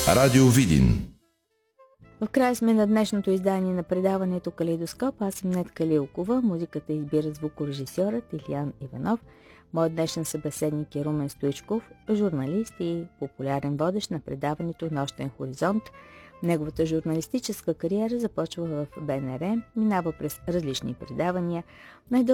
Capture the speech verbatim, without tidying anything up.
Радио Видин. В края сме на днешното издание на предаването Калейдоскоп. Аз съм Нетка Лилкова. Музиката избира звукорежисьорът Илиян Иванов. Моят днешен събеседник е Румен Стоичков, журналист и популярен водещ на предаването Нощен хоризонт. Неговата журналистическа кариера започва в Б Н Р, минава през различни предавания.